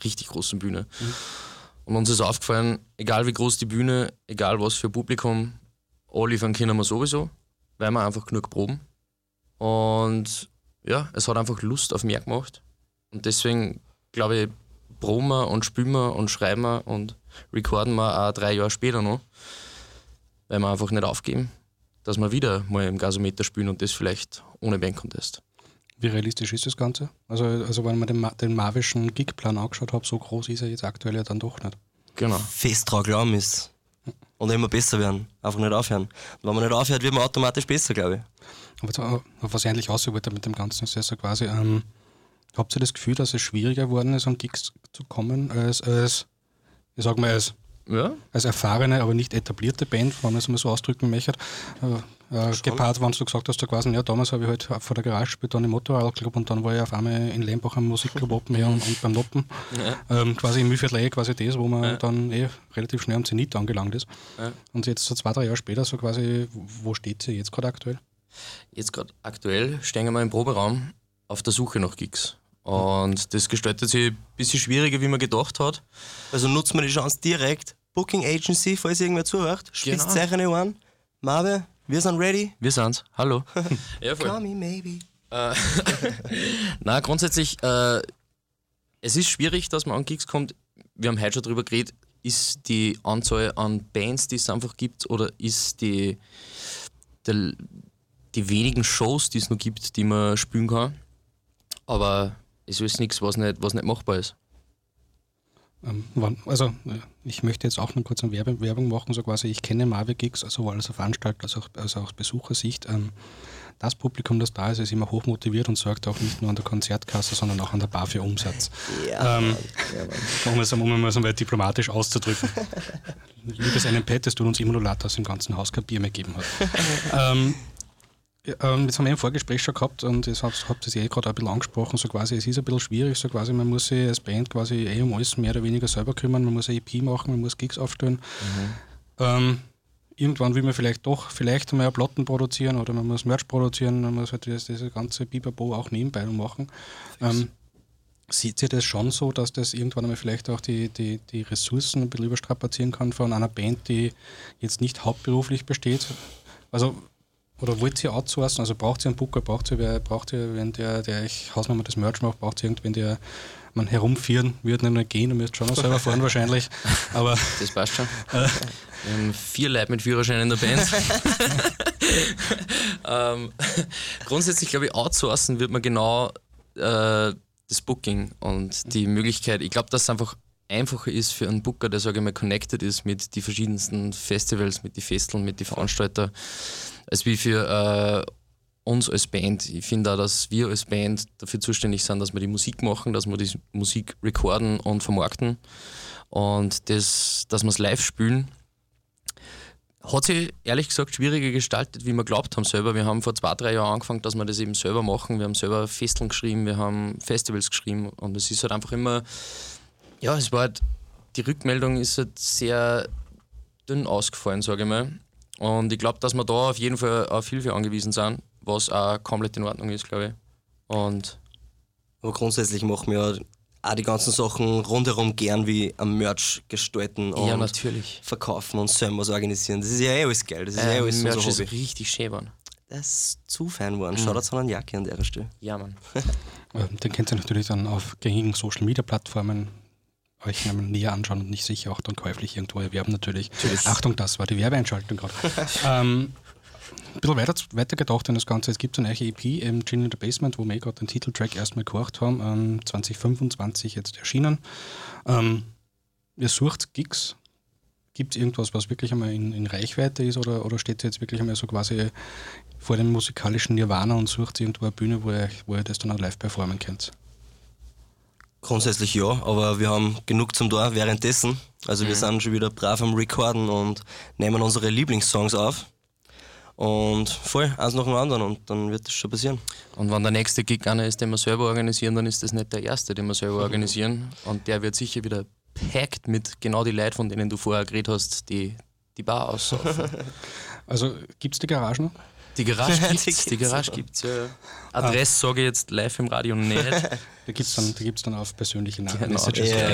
richtig großen Bühne. Und uns ist aufgefallen, egal wie groß die Bühne, egal was für Publikum, anliefern können wir sowieso, weil wir einfach genug proben. Und ja, es hat einfach Lust auf mehr gemacht. Und deswegen, glaube ich, proben wir und spielen wir und schreiben wir und recorden wir auch 3 Jahre später noch, weil wir einfach nicht aufgeben, dass wir wieder mal im Gasometer spielen und das vielleicht ohne Bandcontest. Wie realistisch ist das Ganze? Also wenn man den Marvischen Gigplan angeschaut hat, so groß ist er jetzt aktuell ja dann doch nicht. Genau. Fest dran glauben ist und immer besser werden, einfach nicht aufhören. Und wenn man nicht aufhört, wird man automatisch besser, glaube ich. Aber was ich eigentlich raus wollte mit dem Ganzen, ist ja so quasi, habt ihr das Gefühl, dass es schwieriger geworden ist, an Gigs zu kommen, als erfahrene, aber nicht etablierte Band, wenn man es mal so ausdrücken möchte? Gepaart, wenn du gesagt hast, da quasi, ja, damals habe ich halt vor der Garage gespielt, dann im Motorradclub und dann war ich auf einmal in Lembach am Musikclub Open Air und beim Noppen. Ja. Quasi im Mühlviertel quasi das, wo man dann relativ schnell am Zenit angelangt ist. Ja. Und jetzt so 2-3 Jahre später, so quasi, wo steht sie jetzt gerade aktuell? Jetzt gerade aktuell stehen wir im Proberaum auf der Suche nach Gigs. Und das gestaltet sich ein bisschen schwieriger, wie man gedacht hat. Also nutzt man die Chance direkt. Booking Agency, falls irgendwer zuhört, spitzt sich eine an. Marve, wir sind ready. Wir sind's. Hallo. Ja, voll. Call me maybe. Nein, grundsätzlich, es ist schwierig, dass man an Gigs kommt. Wir haben heute schon darüber geredet, ist die Anzahl an Bands, die es einfach gibt, oder ist die wenigen Shows, die es noch gibt, die man spielen kann. Aber es ist nichts, was nicht machbar ist. Also ich möchte jetzt auch noch kurz eine Werbung machen, so quasi, ich kenne Marve Gigs, sowohl als Veranstalter als auch aus Besuchersicht. Das Publikum, das da ist immer hochmotiviert und sorgt auch nicht nur an der Konzertkasse, sondern auch an der Bar für Umsatz. Ja, um es mal so weit diplomatisch auszudrücken. Liebes NMP, es tut uns immer nur leid, dass es im ganzen Haus kein Bier mehr gegeben hat. Jetzt haben wir im Vorgespräch schon gehabt und das habt ihr gerade ein bisschen angesprochen, so quasi, es ist ein bisschen schwierig, so quasi, man muss sich als Band quasi um alles mehr oder weniger selber kümmern, man muss eine EP machen, man muss Gigs aufstellen. Irgendwann will man vielleicht einmal Platten produzieren oder man muss Merch produzieren, man muss halt das ganze Bibabo auch nebenbei machen. Sieht ihr das schon so, dass das irgendwann einmal vielleicht auch die Ressourcen ein bisschen überstrapazieren kann von einer Band, die jetzt nicht hauptberuflich besteht? Also oder wollt ihr outsourcen? Also braucht ihr einen Booker, braucht ihr, wenn der euch Hausnummer das Merch macht, braucht ihr irgendwen, der man herumführen würde, nicht gehen, du müsst schon noch selber fahren wahrscheinlich. Aber das passt schon. Wir haben 4 Leute mit Führerschein in der Band. Grundsätzlich glaube ich, outsourcen wird man genau das Booking und die Möglichkeit. Ich glaube, dass es einfach einfacher ist für einen Booker, der, sage ich mal, connected ist mit den verschiedensten Festivals, mit den Festeln, mit den Veranstaltern, als wie für uns als Band. Ich finde auch, dass wir als Band dafür zuständig sind, dass wir die Musik machen, dass wir die Musik recorden und vermarkten und dass wir es live spielen. Hat sich ehrlich gesagt schwieriger gestaltet, wie wir geglaubt haben selber. Wir haben vor 2-3 Jahren angefangen, dass wir das eben selber machen. Wir haben selber Festeln geschrieben, wir haben Festivals geschrieben und es ist halt einfach immer, ja, es war halt, die Rückmeldung ist halt sehr dünn ausgefallen, sage ich mal. Und ich glaube, dass wir da auf jeden Fall auf Hilfe angewiesen sind, was auch komplett in Ordnung ist, glaube ich. Aber grundsätzlich machen wir auch die ganzen Sachen rundherum gern, wie am Merch gestalten und ja, natürlich. Verkaufen und selber was organisieren. Das ist ja alles geil. Das ist ja alles Merch unser Hobby. ist richtig schön geworden. Das ist zu fein geworden. Schaut jetzt an einen Jacke an der Stelle. Ja, Mann. Den könnt ihr natürlich dann auf gängigen Social-Media-Plattformen euch näher anschauen und nicht sicher auch dann käuflich irgendwo erwerben natürlich. Achtung, das war die Werbeeinschaltung gerade. Ein bisschen weiter gedacht an das Ganze. Es gibt eine neue EP im Gin in the Basement, wo wir gerade den Titeltrack erstmal gehört haben, 2025 jetzt erschienen. Ihr sucht Gigs. Gibt es irgendwas, was wirklich einmal in Reichweite ist oder steht ihr jetzt wirklich einmal so quasi vor dem musikalischen Nirvana und sucht irgendwo eine Bühne, wo ihr das dann auch live performen könnt? Grundsätzlich ja, aber wir haben genug zum Tor währenddessen. Also wir sind schon wieder brav am Recorden und nehmen unsere Lieblingssongs auf. Und voll, eins nach dem anderen und dann wird das schon passieren. Und wenn der nächste Gig einer ist, den wir selber organisieren, dann ist das nicht der erste, den wir selber organisieren. Und der wird sicher wieder packt mit genau die Leuten, von denen du vorher geredet hast, die Bar aussaufen. Also gibt's die Garage noch? Die Garage gibt's, ja. Adresse sage ich jetzt live im Radio nicht. Da gibt's dann auf persönliche Messages. Ja.